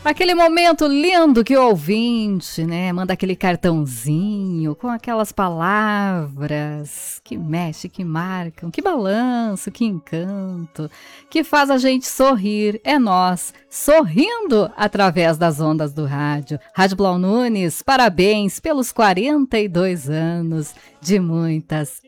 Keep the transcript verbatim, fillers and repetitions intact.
Aquele momento lindo que o ouvinte, né, manda aquele cartãozinho com aquelas palavras que mexe, que marcam, que balanço, que encanto, que faz a gente sorrir. É nós, sorrindo através das ondas do rádio. Rádio Blau Nunes, parabéns pelos quarenta e dois anos de muitas